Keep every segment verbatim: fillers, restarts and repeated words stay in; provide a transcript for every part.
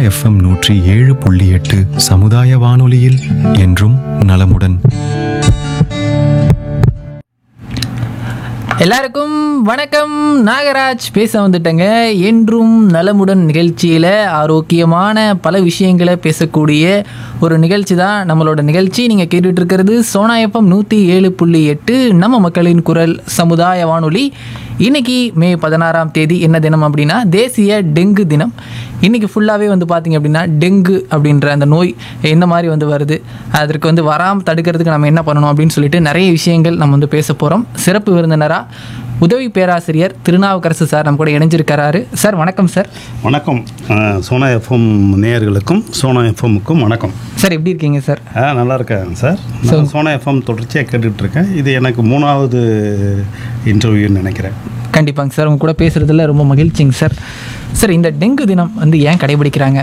FM நூற்றி ஏழு புள்ளி எட்டு சமுதாய வானொலியில் என்றும் நலமுடன். எல்லாருக்கும் வணக்கம். நாகராஜ் பேச வந்துட்டேங்க. என்றும் நலமுடன் நிகழ்ச்சியில் ஆரோக்கியமான பல விஷயங்களை பேசக்கூடிய ஒரு நிகழ்ச்சி தான் நம்மளோட நிகழ்ச்சி. நீங்கள் கேட்டுட்டு இருக்கிறது சோனா எஃப்எம் நூற்றி ஏழு புள்ளி எட்டு நம்ம மக்களின் குரல் சமுதாய வானொலி. இன்னைக்கு மே பதினாறாம் தேதி என்ன தினம் அப்படின்னா தேசிய டெங்கு தினம். இன்றைக்கி ஃபுல்லாகவே வந்து பார்த்திங்க அப்படின்னா டெங்கு அப்படின்ற அந்த நோய் என்ன மாதிரி வந்து வருது, அதற்கு வந்து வராமல் தடுக்கிறதுக்கு நம்ம என்ன பண்ணணும் அப்படின்னு சொல்லிட்டு நிறைய விஷயங்கள் நம்ம வந்து பேச போகிறோம். சிறப்பு விருந்தினராக உதவி பேராசிரியர் திருநாவுக்கரசு சார் நம்ம கூட இணைஞ்சிருக்கிறாரு. சார் வணக்கம் சார். வணக்கம். சோனா எஃப்எம் நேயர்களுக்கும் சோனா எஃப்எம்முக்கும் வணக்கம் சார். எப்படி இருக்கீங்க சார்? ஆ நல்லா இருக்கேன் சார். நான் சோனா எஃப்எம் தொடர்ச்சியாக கேட்டுட்ருக்கேன். இது எனக்கு மூணாவது இன்டர்வியூன்னு நினைக்கிறேன். கண்டிப்பாங்க சார். உங்க கூட பேசுகிறதுல ரொம்ப மகிழ்ச்சிங்க சார். சார், இந்த டெங்கு தினம் வந்து ஏன் கடைபிடிக்கிறாங்க?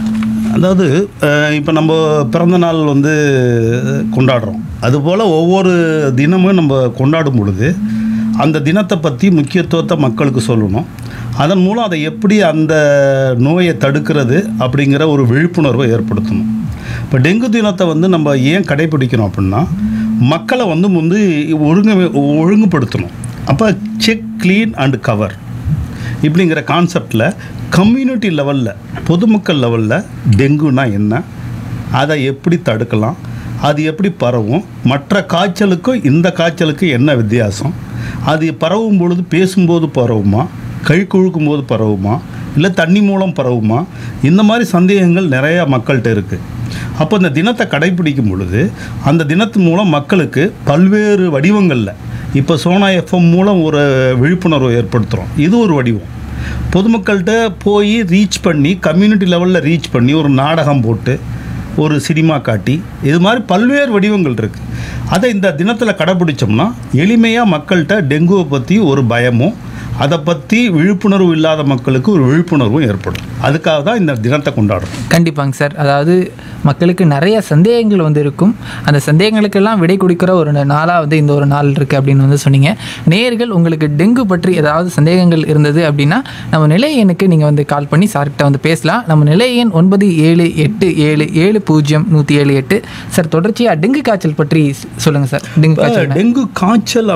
அதாவது இப்போ நம்ம பிறந்த நாள் வந்து கொண்டாடுறோம். அதுபோல் ஒவ்வொரு தினமும் நம்ம கொண்டாடும் பொழுது அந்த தினத்தை பற்றி முக்கியத்துவத்தை மக்களுக்கு சொல்லணும். அதன் மூலம் அதை எப்படி அந்த நோயை தடுக்கிறது அப்படிங்கிற ஒரு விழிப்புணர்வை ஏற்படுத்தணும். இப்போ டெங்கு தினத்தை வந்து நம்ம ஏன் கடைபிடிக்கணும் அப்படின்னா மக்களை வந்து வந்து ஒழுங்கு ஒழுங்குபடுத்தணும். அப்போ செக், க்ளீன் அண்ட் கவர் இப்படிங்கிற கான்செப்டில் கம்யூனிட்டி லெவலில், பொதுமக்கள் லெவலில் டெங்குனா என்ன, அதை எப்படி தடுக்கலாம், அது எப்படி பரவும், மற்ற காய்ச்சலுக்கும் இந்த காய்ச்சலுக்கும் என்ன வித்தியாசம், அது பரவும் பொழுது பேசும்போது பரவுமா, கை குழுக்கும் போது பரவுமா, இல்லை தண்ணி மூலம் பரவுமா, இந்த மாதிரி சந்தேகங்கள் நிறையா மக்கள்கிட்ட இருக்குது. அப்போ இந்த தினத்தை கடைப்பிடிக்கும் பொழுது அந்த தினத்து மூலம் மக்களுக்கு பல்வேறு வடிவங்களில் இப்போ சோனா எஃப்எம் மூலம் ஒரு விழிப்புணர்வை ஏற்படுத்துகிறோம். இது ஒரு வடிவம். பொதுமக்கள்கிட்ட போய் ரீச் பண்ணி, கம்யூனிட்டி லெவலில் ரீச் பண்ணி ஒரு நாடகம் போட்டு, ஒரு சினிமா காட்டி, இது மாதிரி பல்வேறு வடிவங்கள் இருக்குது. அதை இந்த தினத்தில் கடைப்பிடிச்சோம்னா எளிமையாக மக்கள்கிட்ட டெங்குவை பற்றி ஒரு பயமும், அதை பற்றி விழிப்புணர்வு இல்லாத மக்களுக்கு ஒரு விழிப்புணர்வும் ஏற்படும். அதுக்காக தான் இந்த தினத்தை கொண்டாடுறோம். கண்டிப்பாங்க சார். அதாவது மக்களுக்கு நிறைய சந்தேகங்கள் வந்து இருக்கும். அந்த சந்தேகங்களுக்கெல்லாம் விடை கொடுக்குற ஒரு நாளாக வந்து இந்த ஒரு நாள் இருக்குது அப்படின்னு வந்து சொன்னீங்க. நேயர்கள், உங்களுக்கு டெங்கு பற்றி ஏதாவது சந்தேகங்கள் இருந்தது அப்படின்னா நம்ம நிலைய எண்ணுக்கு நீங்கள் வந்து கால் பண்ணி சார்கிட்ட வந்து பேசலாம். நம்ம நிலைய எண் ஒன்பது ஏழு எட்டு ஏழு ஏழு பூஜ்ஜியம் நூற்றி ஏழு எட்டு. சார், தொடர்ச்சியாக டெங்கு காய்ச்சல் பற்றி சொல்லுங்கள் சார். டெங்கு காய்ச்சல் டெங்கு காய்ச்சல்